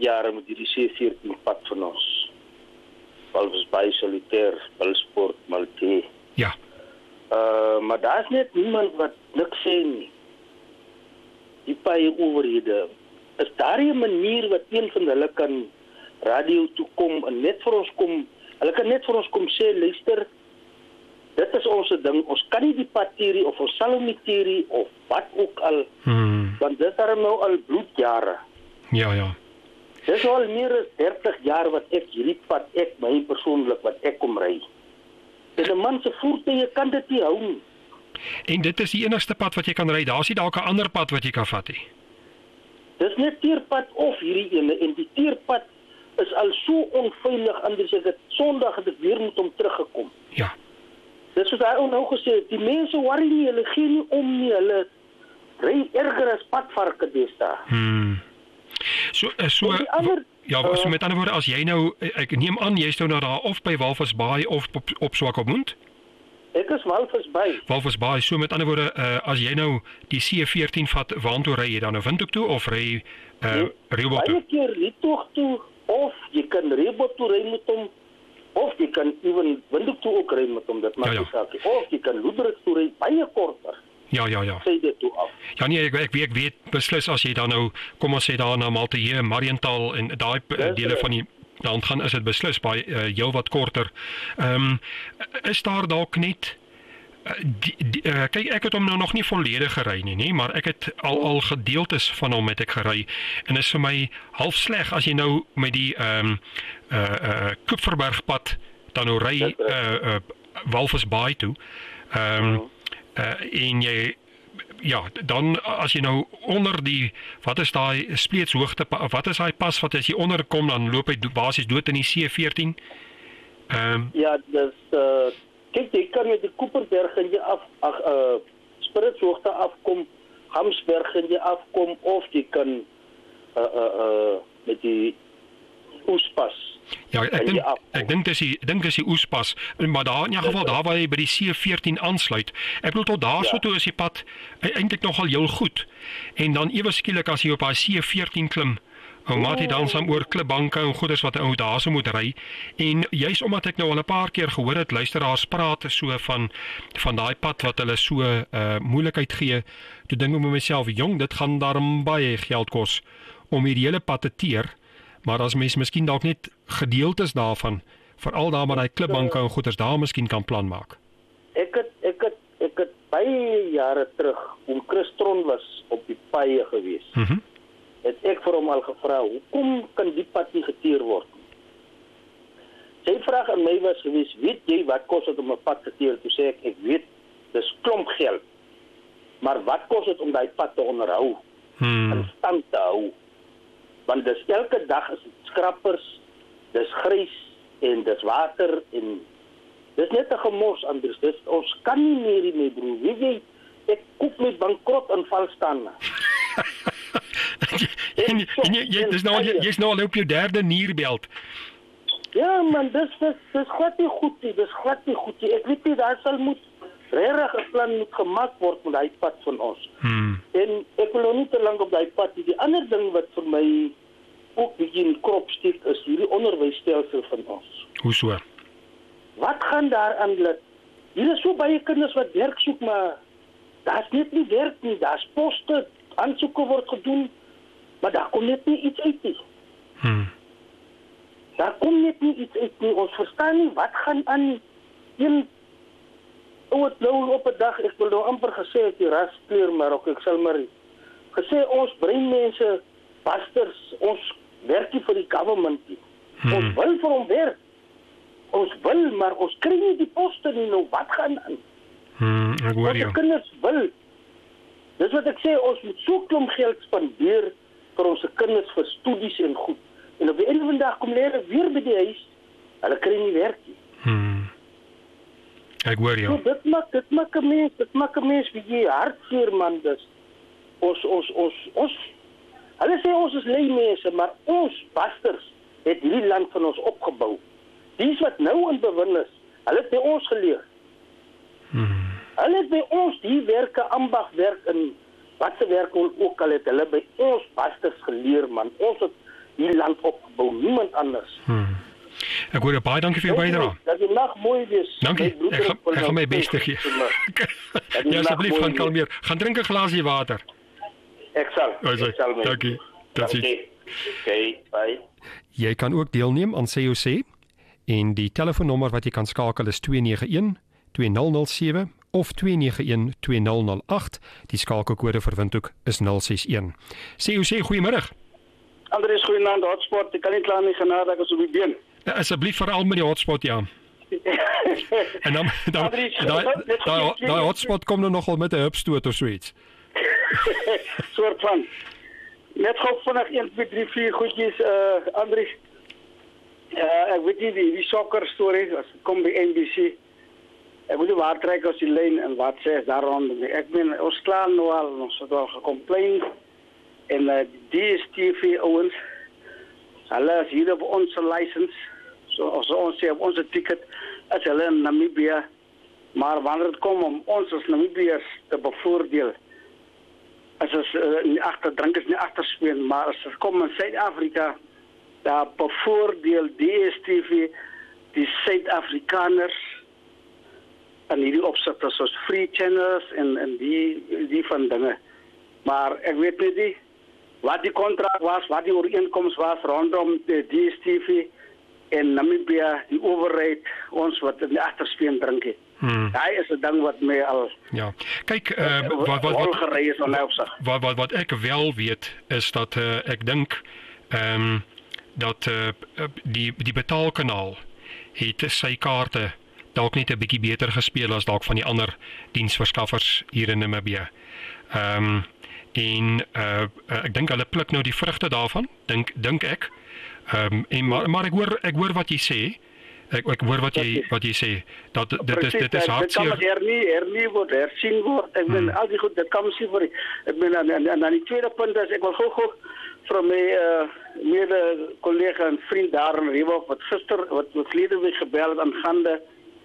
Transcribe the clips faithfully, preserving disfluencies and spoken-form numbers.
jare met hierdie C veertien pad van ons. Walvis Bay, Solitaire, Bulsport, Malte. Ja. Uh, maar daar is net niemand wat niks sê nie. Die paie owerhede. Is daar 'n manier wat een van hulle kan radio toe kom en net vir ons kom, hulle kan net vir ons kom sê, luister, dit is ons ding, ons kan nie die pad teerie of ons sal hom nie teerie of wat ook al, Hmm. want dit is daar nou al bloedjare. Ja, ja. Dit is al meer as dertig jaar wat ek hierdie pad, ek my persoonlik wat ek kom ry. En 'n man se voertuie kan dit nie hou nie. En dit is die enigste pad wat jy kan ry. Daar's nie dalk 'n ander pad wat jy kan vat nie. Dis net teerpad of hierdie ene en die teerpad is al so onveilig anders ek het Sondag het ek weer moet om teruggekom. Ja. Dis wat hy ook nou gesê het, die mense worry nie, hulle gee nie om nie, hulle ry erger as padvarke deesdae. Hmm. So so En die ander, ja, so uh, met ander woorde, as jy nou ek neem aan jy's nou nou daar of by Walvis Bay of op, op Swakopmund. Ek is Walvis Bay. Walvis Bay, so met ander woorde, uh, as jy nou die C veertien vat, waartoe ry jy dan? Nou Windhoek toe of ry uh Rehoboth toe? Baie keer Riethoog toe of jy kan Rehoboth toe ry met hom of jy kan ewen Windhoek toe ook ry met hom, dit maak Ja, ja. nie saak nie. Of jy kan Loederik toe ry, baie korter. Ja, ja, ja. Sê dit toe af. Ja nee, ek ek weet, ek weet beslis as jy dan nou kom ons sê daar na Maltehe, Mariental en daai p- Dis dele reg. van die land gaan is dit beslis baie uh, heel wat korter. Ehm um, is daar dalk net uh, die, die, uh, kyk ek het hom nou nog nie volledig gery nie, nê, maar ek het al al gedeeltes van hom het ek gery en is vir my half sleg as jy nou met die ehm um, uh uh Koopverbergpad dan nou ry Dis reg. uh, uh Walvis Bay toe. Ehm um, uh, en jy ja, dan as jy nou onder die wat is daai spleetshoogte wat is daai pas wat as jy onder kom dan loop hy do, basies dood in die C veertien. Ehm um, Ja, dis uh kyk jy kan met die Koeperberg en jy af ag uh Spritshoogte afkom, Gamsberg en jy afkom of jy kan uh uh uh met die Oespas. ja, ek en jy dink afkom. ek dink dis die ek dink dis die Oespas, maar daar in 'n geval daar waar jy by die C veertien aansluit. Ek bedoel tot daarso Ja. toe is die pad e- eintlik nogal heel goed. En dan ewe skielik as jy op daai C veertien klim, ou maat jy dan saam oor klipbanke en goeders wat 'n ou daarso moet ry. En juis omdat ek nou al 'n paar keer gehoor het luisteraars praat so van van daai pad wat hulle so uh moeilikheid gee, toe dink ek met myself, jong, dit gaan daarom baie geld kos om hierdie hele pad te teer. Maar as mens miskien dalk net gedeeltes daarvan, veral daar met daai klipbanke en goeders daar miskien kan plan maak. Ek het ek het ek het baie jare terug, oom Christron was op die paie gewees. Mhm. Mm Het ek vir hom al gevra, hoekom kan die pad nie geteer word nie? Sy vraag aan my was gewees, weet jy wat kos dit om 'n pad te teer? Toe sê ek, ek weet, dis klomp geld. Maar wat kos dit om daai pad te onderhou? Hmm. In stand te hou? Want dis elke dag is dit skrappers, dis grys en dis water en dis net 'n gemors anders. Dis ons kan nie meer hiermee broer. Weet jy, ek koop my bankrot in val staan. en jy, en jy, jy dis nou jy, jy's nou al op jou derde nierbelt. Ja man, dis dis dis glad nie goed nie. Dis glad nie goed nie. Ek weet nie daar sal moet regtig 'n plan moet gemaak word met daai pad van ons. Hmm. En ek wil nou nie te lank op daai pad nie. Die ander ding wat vir my ook bietjie in krop steek is hierdie onderwysstelsel van ons. Hoe so? Wat gaan daar aan dat hier is so baie kinders wat werk soek, maar daar's net nie werk nie. Daar's poste, aansoeke word gedoen, maar daar kom net nie iets uit nie. Hmm. Daar kom net nie iets uit nie. Ons verstaan nie wat gaan aan. Een ou het nou op 'n dag, ek wil nou amper gesê het die ras kleur, maar ook ek sal maar gesê ons breinmense, basters, ons werk nie vir die government nie. Hmm. Ons wil vir hom werk. Ons wil, maar ons kry nie die poste nie. Nou wat gaan aan? Hmm, ek hoor Ons jou. kinders wil. Dis wat ek sê, ons moet so klomp geld spandeer vir ons kinders vir studies en goed. En op die einde van die dag kom hulle weer by die huis. Hulle kry nie werk nie. Hmm. Ek hoor jou. So dit maak dit maak 'n mens, dit maak 'n mens wie jy hartseer man dis. Ons ons ons ons hulle sê ons is lui mense, maar ons basters het hierdie land van ons opgebou. Dis wat nou in bewin is. Hulle het by ons geleer. Hmm. Hulle het by ons die werke ambagwerk in wat se werk ook al het hulle by ons basters geleer man. Ons het die land opbou, niemand anders. Hmm. Ek hoor baie dankie vir jou bydrae. Dat die nag mooi wees. Dankie. Ek gaan, ek gaan my bes te gee. Ja, asseblief gaan kalmeer. Gaan drink 'n glasie water. Ek sal. Ek sal. Dankie. Totsiens. Okay, bye. Jy kan ook deelneem aan Sê hoe sê en die telefoonnommer wat jy kan skakel is twee nege een twee nul nul sewe of twee nege een twee nul nul agt. Die skakelkode vir Windhoek is nul ses een. Sê hoe sê, goeiemiddag. Andries, goeienaand, hotspot. Ek kan nie klaar nie, genade, ek is op die been. Ja, asseblief veral met die hotspot, ja. En dan dan daai hotspot kom nou nogal met 'n hupstoot of so iets. Soort van. Net gou vinnig een twee drie vier goedjies, uh Andries. Uh, ek weet nie die, die soccer story, as het kom by N B C. Ek moet nie waar trek as die lijn en wat sê is daar rondom. Ek ben, ons klaar nou al, ons het al gecomplain. En uh, die D S T V ouwens, hulle is hier op onze license, zoals so, ons sê op onze ticket, is hulle in Namibia. Maar wanneer het kom om ons als Namibiërs te bevoordeel, as is uh, nie achter, drink is nie achterspeen, maar as het kom in Suid-Afrika, daar bevoordeel D S T V die Suid-Afrikaners en hierdie opsigte soos free channels en, en die, die van dinge. Maar ek weet nie die, wat die contract was, wat die ooreenkomst was rondom die D S T V en Namibia, die overheid, ons wat in die achterspeen drink het. Hmm. Hy is 'n ding wat my al ja. Kyk, uh, wat wat wat, is wat, wat wat wat ek wel weet is dat uh, ek dink ehm um, dat uh, die die betaalkanaal het sy kaarte dalk net 'n bietjie beter gespeel as dalk van die ander diensverskaffers hier in Namibië. Ehm um, en uh, ek dink hulle pluk nou die vrugte daarvan, dink dink ek. Ehm um, en maar maar ek hoor ek hoor wat jy sê. Ek ek hoor wat jy wat jy sê dat dit dit is dit is hartseer. Dit kan hernie hernie word, hersien word. Ek ben hmm. al die goed, dit kan sien vir ek ben aan aan aan die tweede punt is ek wil gou gou van my uh, mede collega en vriend daar in Rewolf wat gister wat wat gelede week gebel het aangaande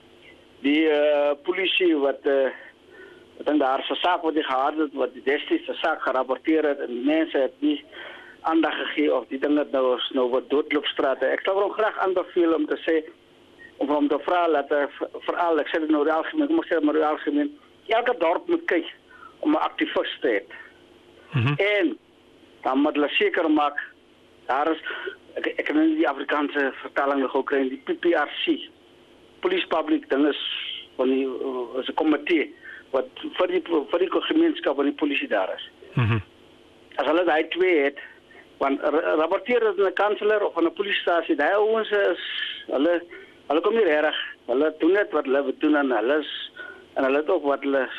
die uh, polisie wat uh, ek dink daar se saak wat die gehad het wat die destyds se saak gerapporteer het en die mense het nie aandag gegee of die dinge nou nou wat doodloopstrate. Ek sal hom graag aanbeveel om te sê om om te vra dat uh, veral ek sê dit nou die algemeen, kom ek sê maar die algemeen, elke dorp moet kyk om 'n aktivis te hê. Mm-hmm. En dan moet hulle seker maak daar is ek ek kan nie die Afrikaanse vertaling nog kry, die P P R C, Police Public ding is van die uh, is 'n komitee wat vir die vir die gemeenskap en die polisie daar is. Mm-hmm. As hulle daai twee het, want rapporteer dit aan 'n kanselier of aan 'n polisiestasie, daai ouens is hulle hulle kom nie reg. Hulle doen net wat hulle doen en hulle is en hulle het ook wat hulle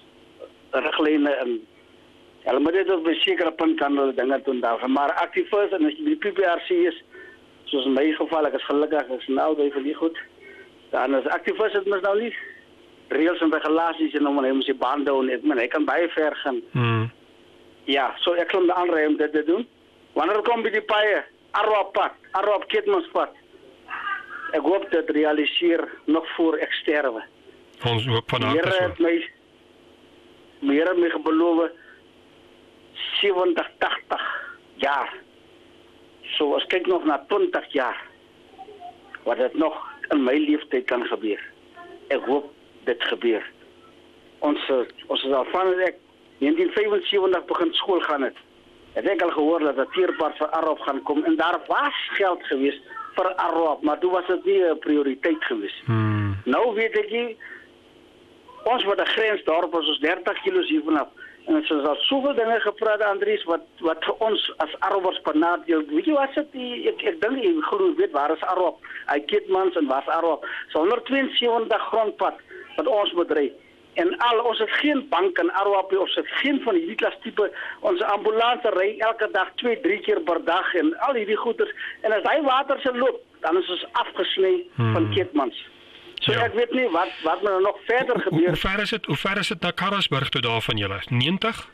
riglyne en hulle moet dit op 'n sekere punt kan hulle dinge doen daar. Maar aktivis en as jy die P P R C is, soos in my geval, ek is gelukkig, ek is nou by vir die goed. Dan is aktivis het mens nou nie reëls en regulasies en om hy moet sy baan doen. Ek meen, hy kan baie ver gaan. Hmm. Ja, so ek sal hom aanraai om dit te doen. Wanneer kom by die paie, Arwap pad, Arwap Keetmanspad. Ek hoop dit realiseer nog voor ek sterwe. Ons hoop van harte so. My, my Here het my beloof sewentig, tachtig jaar. So as kyk nog na twintig jaar, wat dit nog in my leeftyd kan gebeur. Ek hoop dit gebeur. Ons, ons is al van ek negentien vyfensewentig begin skool gaan het. Het ek al gehoor dat die teerpad vir Arwap gaan kom en daar was geld geweest vir Arwap, maar toe was dit nie 'n prioriteit geweest. Hmm. Nou weet ek nie, ons wat 'n grensdorp is, ons dertig kilo's hiervanaf. En ons het al soveel dinge gepraat, Andries, wat wat vir ons as Arwapers benadeel. Weet jy wat sit die ek ek dink jy glo weet waar is Arwap? Hy Keetmans en waar is Arwap? So honderd tweeënsewentig grondpad wat ons bedryf. En al ons het geen bank in Arwap, ons het geen van hierdie klas tipe. Ons ambulanse ry elke dag twee, drie keer per dag en al hierdie goeders. En as hy water se loop, dan is ons afgesny hmm. van Keetmans. So ja. Ek weet nie wat wat nou nog verder gebeur. Hoe ver is dit? Hoe ver is dit na Karasburg toe daar van julle? negentig?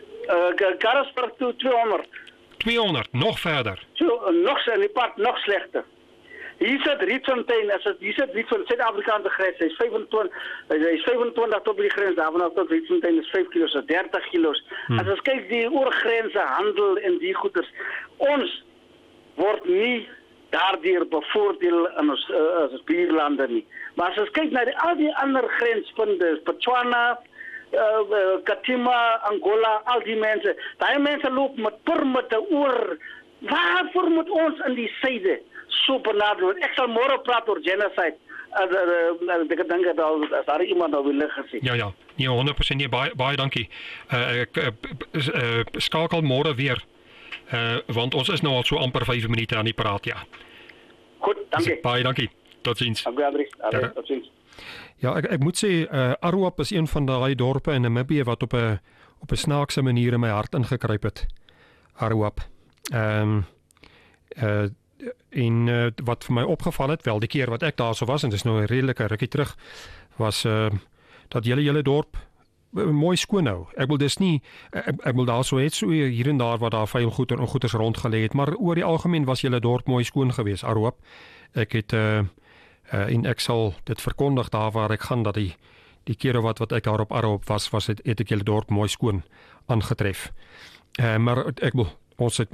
Uh Karasburg toe tweehonderd. tweehonderd, nog verder. So nog in die pad nog slegter. Hier sit Rietfontein, as dit hier sit Rietfontein, Suid-Afrikaanse grens, hy is vyfentwintig, hy is vyfentwintig tot by die grens, daarvan af tot Rietfontein is vyf kilo's, so dertig kilo's. Hmm. As ons kyk die oorgrense handel en die goeders, ons word nie daardeur bevoordeel in ons uh, as buurlande nie. Maar as ons kyk na die, al die ander grenspunte, Botswana, uh, uh, Katima, Angola, al die mense, daai mense loop met permitte oor. Waarvoor moet ons in die syde so benadeel word? Ek sal môre praat oor genocide. As uh, ek dink dat al as daar iemand nou wil gesê. Ja ja, nee honderd persent nee, baie baie dankie. Uh, ek uh, uh, skakel môre weer. Uh, want ons is nou al so amper vyf minute aan die praat, ja. Goed, dankie. Baie dankie. Totsiens. Dankie Adri. Totsiens. Ja, ek ek moet sê uh, Aruap is een van daai dorpe in Namibië wat op 'n op 'n snaakse manier in my hart ingekruip het. Aruap. Ehm um, uh, en uh, wat vir my opgeval het, wel die keer wat ek daar so was en dis nou 'n redelike rukkie terug, was uh, dat julle julle dorp uh, mooi skoon hou. Ek wil dis nie ek, ek wil daar so het so hier en daar wat daar vuil goed en ongoeders rondgelê het, maar oor die algemeen was julle dorp mooi skoon geweest, Aruap. Ek het uh, uh, en ek sal dit verkondig daar waar ek gaan dat die die kere wat wat ek daar op Aruap was, was het, het ek julle dorp mooi skoon aangetref. Uh, maar ek wil ons het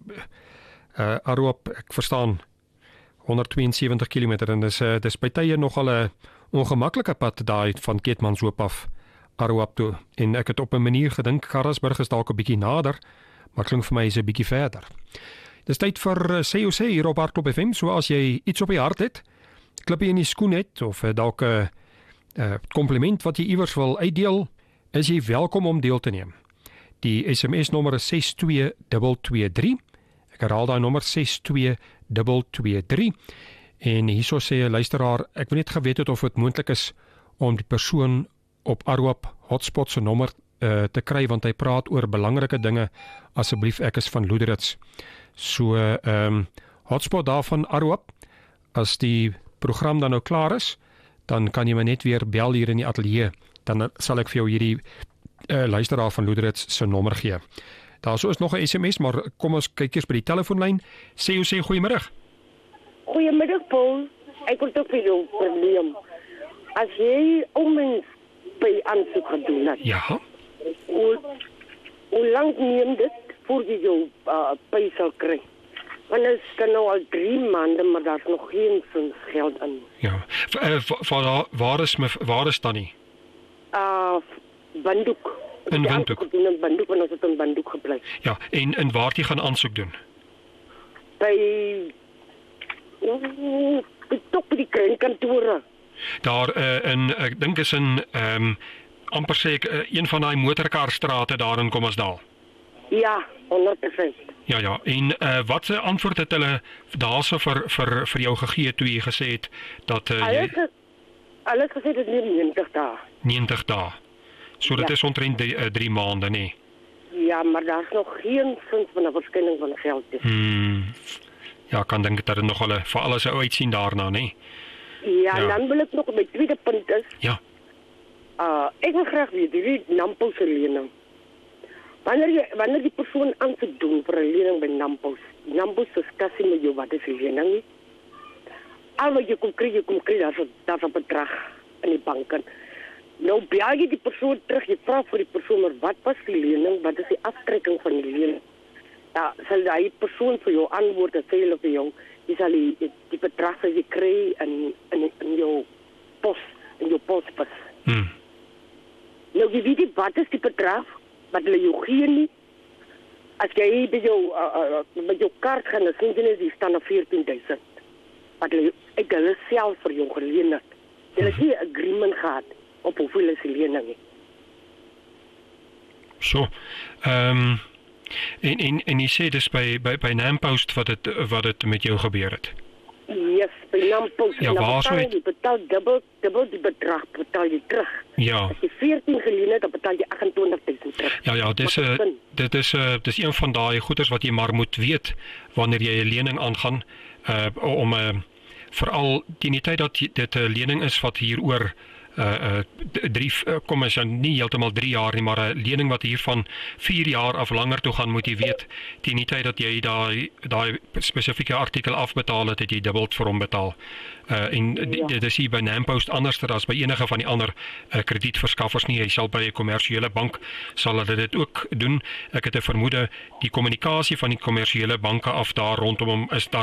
uh, Aruap, ek verstaan honderdtweeënsewentig kilometer en dis uh, dis by tye nogal 'n ongemaklike pad daai van Keetmanshoop af Aruap toe en ek het op 'n manier gedink Karasburg is dalk 'n bietjie nader, maar klink vir my is 'n bietjie verder. Dis tyd vir uh, C O C hier op Hardklop F M, so as jy iets op die hart het, klippie in die skoen het of uh, dalk 'n uh, uh, kompliment wat jy iewers wil uitdeel, is jy welkom om deel te neem. Die S M S nommer is ses twee twee twee drie. Ek herhaal daai nommer ses twee twee twee drie. En hierso sê 'n luisteraar, ek wil net geweet het of dit moontlik is om die persoon op Aruap hotspot se nommer uh, te kry want hy praat oor belangrike dinge. Asseblief, ek is van Loederits. So ehm um, hotspot daarvan Aruap. As die program dan nou klaar is, dan kan jy my net weer bel hier in die ateljee. Dan sal ek vir jou hierdie Uh, luisteraar van Loederits se nommer gee. Daar sou is nog 'n S M S, maar kom ons kyk eers by die telefoonlyn. Sê ons sê goeiemiddag. Goeiemiddag Paul. Ek wil toch vir jou probleem. As jy omens by aansoek gedoen het. Ja. Hoe, hoe lang neem dit voor jy jou uh, by sal kry? Want het is nou al drie maanden, maar daar is nog geen geld in. Ja. Uh, waar, waar is me, waar is dan nie? Uh Banduk. In Banduk. In Banduk, want ons het in Banduk gebly. Ja, en en waar jy gaan aansoek doen? By uh, toch by die kringkantore. Daar uh, in ek dink is in ehm um, amper sê ek uh, een van daai motorkarstrate daar in Kommersdal. Ja, honderd persent. Ja ja, en uh, wat se antwoord het hulle daarso vir vir vir jou gegee toe jy gesê het dat uh, alles, jy alles gesê dit neem negentig dae. negentig dae. So dit ja. is omtrent drie, uh, drie maande, nee. Ja, maar daar is nog geen sin van 'n verskenning van geld. Hmm. Ja, kan dink dat dit nog al vir alles sou uitsien daarna, nee. Ja, ja, dan wil ek nog my tweede punt is. Ja. Uh, ek wil graag weet die Nampo se lening. Wanneer jy wanneer die persoon aansoek doen vir 'n lening by Nampo, Nampo se kassie met jou wat is die lening? Al wat jy kom kry, jy kom kry daar's daar's 'n bedrag in die bank. Nou bel jy die persoon terug, jy vra vir die persoon, maar wat was die lening, wat is die aftrekking van die lening? Ja, sal die persoon vir jou antwoord, en sê hulle vir jou, jy sal die, die bedrag wat jy kry in, in, in jou pos, in jou pospas. Hmm. Nou jy weet nie, wat is die bedrag, wat hulle jou gee nie? As jy by jou, uh, uh, by jou kaart gaan, dan sien jy nie, die staan op veertien duisend. Wat hulle, ek hulle self vir jou geleen het. Hulle het nie 'n agreement gehad op hoeveel is die lening. So, ehm um, en en en jy sê dis by by by Nampost wat dit wat dit met jou gebeur het. Yes, by Nampost. Ja, waar sou jy betaal dubbel dubbel die bedrag betaal jy terug. Ja. As jy veertien geleen het, dan betaal jy agt en twintig duisend terug. Ja ja, dis 'n uh, dit is 'n uh, dis een van daai goeders wat jy maar moet weet wanneer jy 'n lening aangaan uh om 'n uh, veral teen die tyd dat dit 'n lening is wat hieroor uh, uh drie kom ons nie heeltemal drie jaar nie, maar 'n lening wat hier van vier jaar af langer toe gaan, moet jy weet teen die tyd dat jy daai daai spesifieke artikel afbetaal het, het jy dubbel vir hom betaal. Uh, en ja. dit is hier by NamPost anderster as by enige van die ander uh, kredietverskaffers nie. Jy sal by 'n kommersiële bank sal hulle dit ook doen. Ek het 'n vermoede die kommunikasie van die kommersiële banke af daar rondom hom is daar